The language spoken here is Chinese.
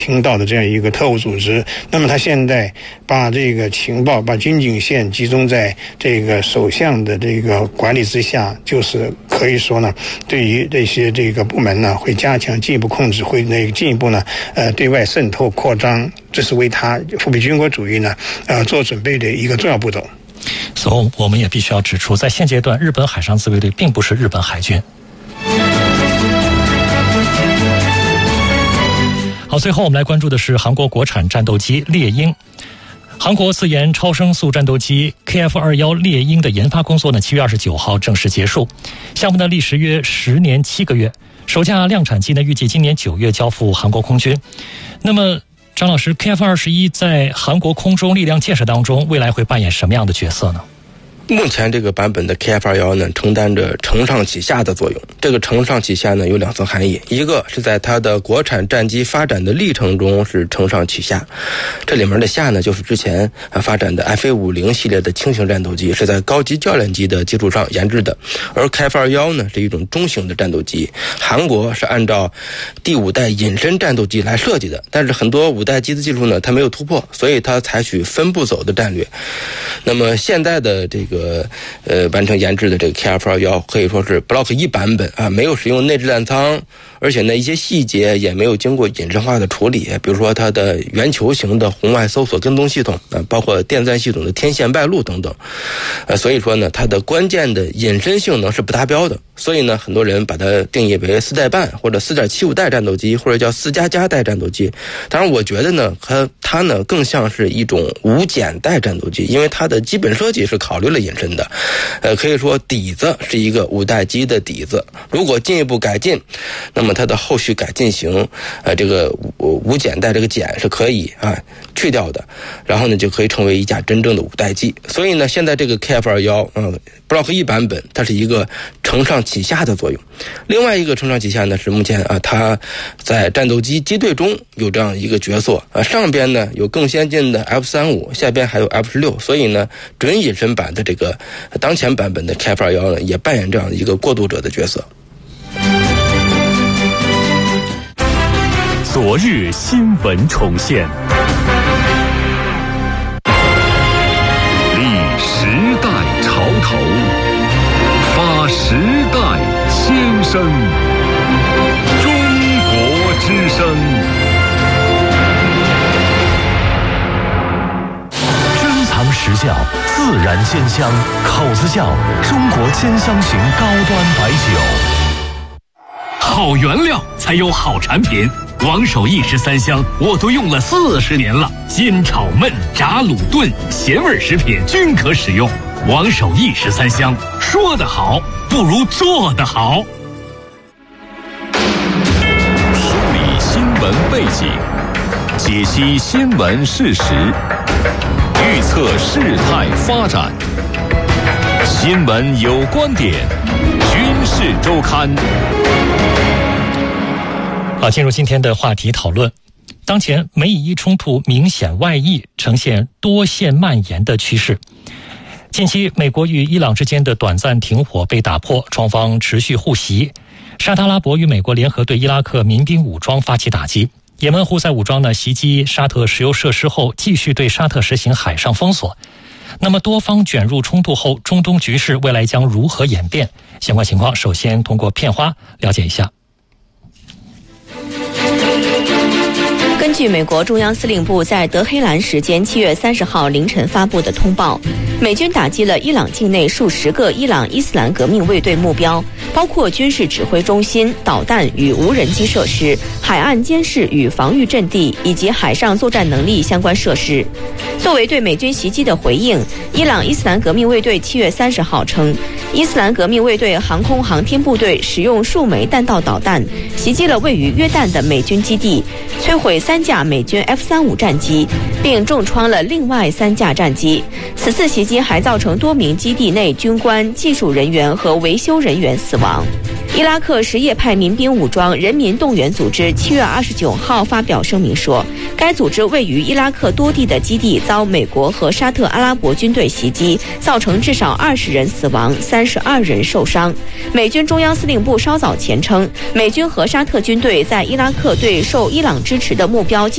听到的这样一个特务组织。那么他现在把这个情报、把军警线集中在这个首相的这个管理之下，就是可以说呢，对于这些这个部门呢，会加强进一步控制，会进一步呢对外渗透扩张，这是为他复辟军国主义呢做准备的一个重要步骤。 所以我们也必须要指出，在现阶段，日本海上自卫队并不是日本海军。好，最后我们来关注的是韩国国产战斗机猎鹰。韩国自研超声速战斗机 KF-21猎鹰的研发工作呢，7月29号正式结束。项目呢历时约10年7个月，首架量产机呢预计今年9月交付韩国空军。那么张老师 ，KF-21在韩国空中力量建设当中，未来会扮演什么样的角色呢？ 目前这个版本的 KF-21呢，承担着承上启下的作用。这个承上启下呢，有2层含义，一个是在它的国产战机发展的历程中是承上启下，这里面的下呢，就是之前发展的 FA-50系列的轻型战斗机是在高级教练机的基础上研制的，而 KF-21呢是一种中型的战斗机，韩国是按照第5代隐身战斗机来设计的，但是很多5代机的技术呢，它没有突破，所以它采取分步走的战略。那么现在的这个完成研制的这个 KF-21可以说是 Block 1版本啊，没有使用内置弹舱，而且呢一些细节也没有经过隐身化的处理，比如说它的圆球形的红外搜索跟踪系统啊，包括电钻系统的天线败露等等，所以说呢它的关键的隐身性能是不达标的，所以呢很多人把它定义为4代半或者 4.75 代战斗机，或者叫4++代战斗机。当然我觉得呢它呢更像是一种无减代战斗机，因为它的基本设计是考虑了隐身的，可以说底子是一个5代机的底子，如果进一步改进，那么它的后续改进型这个无减代这个减是可以去掉的，然后呢就可以成为一架真正的5代机。所以呢现在这个 KF-21 Block 1版本它是一个承上启下的作用。另外一个承上启下呢是目前它在战斗机机队中有这样一个角色上边呢有更先进的 F-35，下边还有 F-16，所以呢准隐身版的这个当前版本的 KF-21呢也扮演这样一个过渡者的角色。 昨日新闻重现，立时代潮头，发时代先声，中国之声。珍藏实窖，自然鲜香，口子窖中国兼香型高端白酒。好原料才有好产品。王守义13香我都用了40年了，煎炒焖炸卤炖咸味食品均可使用。王守义13香，说得好不如做得好。梳理新闻背景，解析新闻事实，预测事态发展。新闻有观点，军事周刊。好，进入今天的话题讨论。当前美以伊冲突明显外溢，呈现多线蔓延的趋势。近期美国与伊朗之间的短暂停火被打破，双方持续互袭。沙特阿拉伯与美国联合对伊拉克民兵武装发起打击。也门胡塞武装呢袭击沙特石油设施后，继续对沙特实行海上封锁。那么多方卷入冲突后，中东局势未来将如何演变？相关情况首先通过片花了解一下。 根据美国中央司令部在德黑兰时间7月30号凌晨发布的通报，美军打击了伊朗境内数十个伊朗伊斯兰革命卫队目标，包括军事指挥中心、导弹与无人机设施、海岸监视与防御阵地以及海上作战能力相关设施。作为对美军袭击的回应，伊朗伊斯兰革命卫队7月30号称，伊斯兰革命卫队航空航天部队使用数枚弹道导弹袭击了位于约旦的美军基地，摧毁3架美军 F-35战机，并重创了另外3架战机。此次袭击还造成多名基地内军官、技术人员和维修人员死亡。伊拉克什叶派民兵武装人民动员组织7月29号发表声明说，该组织位于伊拉克多地的基地遭美国和沙特阿拉伯军队袭击，造成至少20人死亡，32人受伤。美军中央司令部稍早前称，美军和沙特军队在伊拉克对受伊朗支持的目标